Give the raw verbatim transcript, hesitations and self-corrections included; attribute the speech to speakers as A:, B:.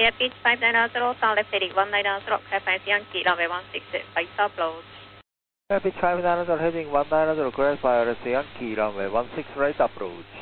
A: Air pitch five nine zero, sound left heading one nine zero, clear finds Yankee, runway one six, five approach.
B: Air pitch five nine zero, heading one nine zero, clear finds Yankee, runway one six right approach.